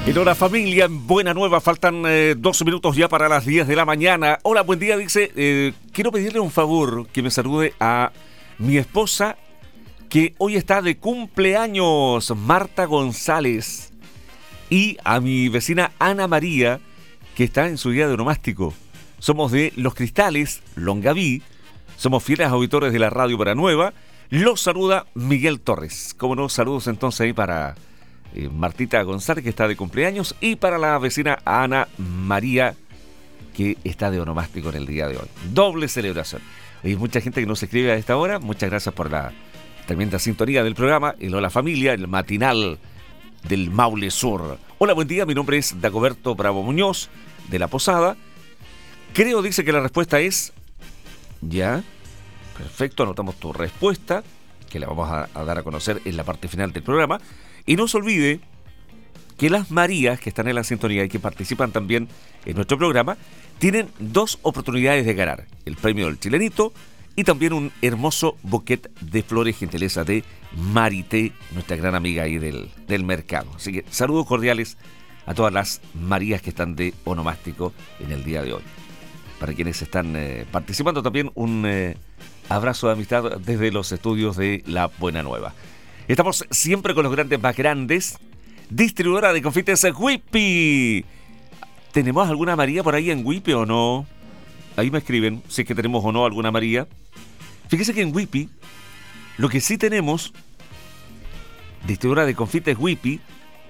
En Hora Familia, en Buena Nueva, faltan 12 minutos ya para las 10 de la mañana. Hola, buen día, dice, quiero pedirle un favor, que me salude a mi esposa, que hoy está de cumpleaños, Marta González, y a mi vecina Ana María, que está en su día de onomástico. Somos de Los Cristales, Longaví, somos fieles auditores de la Radio Buena Nueva. Los saluda Miguel Torres. Como no, saludos entonces ahí para Martita González, que está de cumpleaños, y para la vecina Ana María, que está de onomástico en el día de hoy. Doble celebración. Hay mucha gente que nos escribe a esta hora. Muchas gracias por la tremenda sintonía del programa. El Hola Familia, el matinal del Maule Sur. Hola, buen día. Mi nombre es Dagoberto Bravo Muñoz, de La Posada. Creo, dice, que la respuesta es... Ya. Perfecto, anotamos tu respuesta, que la vamos a dar a conocer en la parte final del programa. Y no se olvide que las Marías que están en la sintonía y que participan también en nuestro programa tienen dos oportunidades de ganar: el premio del Chilenito y también un hermoso bouquet de flores, gentileza de Marité, nuestra gran amiga ahí del mercado. Así que saludos cordiales a todas las Marías que están de onomástico en el día de hoy. Para quienes están participando también, un abrazo de amistad desde los estudios de La Buena Nueva. Estamos siempre con los grandes más grandes. Distribuidora de confites Whippy. ¿Tenemos alguna María por ahí en Whippy o no? Ahí me escriben si es que tenemos o no alguna María. Fíjese que en Whippy, lo que sí tenemos, distribuidora de confites Whippy,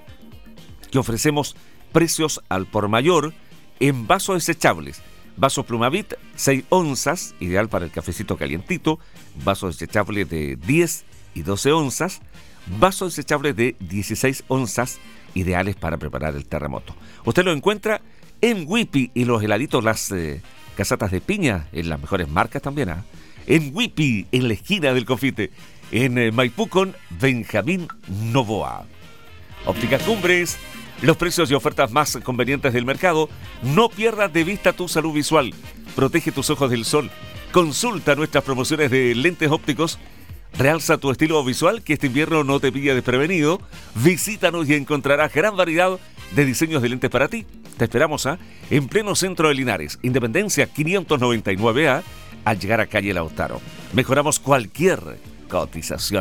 que ofrecemos precios al por mayor en vasos desechables. Vasos Plumavit, 6 onzas, ideal para el cafecito calientito. Vasos desechables de 10 y 12 onzas. Vasos desechables de 16 onzas, ideales para preparar el terremoto. Usted lo encuentra en Whippy, y los heladitos, las casatas de piña, en las mejores marcas también. En Whippy, en la esquina del confite, en Maipú con Benjamín Novoa. Ópticas Cumbres, los precios y ofertas más convenientes del mercado. No pierdas de vista tu salud visual. Protege tus ojos del sol. Consulta nuestras promociones de lentes ópticos. Realza tu estilo visual, que este invierno no te pille desprevenido. Visítanos y encontrarás gran variedad de diseños de lentes para ti. Te esperamos en pleno centro de Linares, Independencia 599A, al llegar a calle Lautaro. Mejoramos cualquier cotización.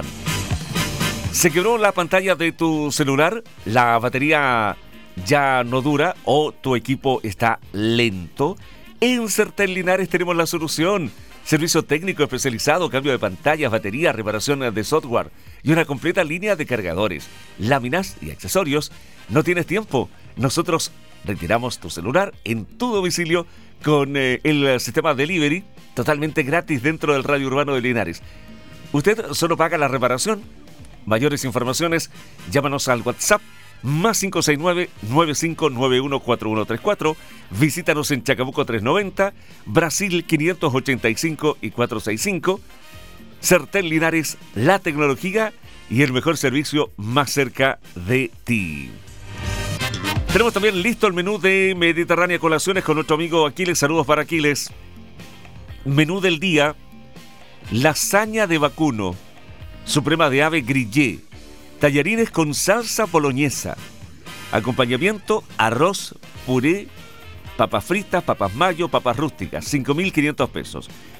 ¿Se quebró la pantalla de tu celular? ¿La batería ya no dura o tu equipo está lento? En Certel Linares tenemos la solución. Servicio técnico especializado, cambio de pantallas, baterías, reparación de software y una completa línea de cargadores, láminas y accesorios. ¿No tienes tiempo? Nosotros retiramos tu celular en tu domicilio con el sistema delivery totalmente gratis dentro del radio urbano de Linares. Usted solo paga la reparación. Mayores informaciones, llámanos al WhatsApp más 569-9591-4134. Visítanos en Chacabuco 390, Brasil 585 y 465. Certel Linares, la tecnología y el mejor servicio más cerca de ti. Tenemos también listo el menú de Mediterránea Colaciones con nuestro amigo Aquiles. Saludos para Aquiles. Menú del día: lasaña de vacuno, suprema de ave grillé, tallarines con salsa boloñesa, acompañamiento: arroz, puré, papas fritas, papas mayo, papas rústicas, 5.500 pesos.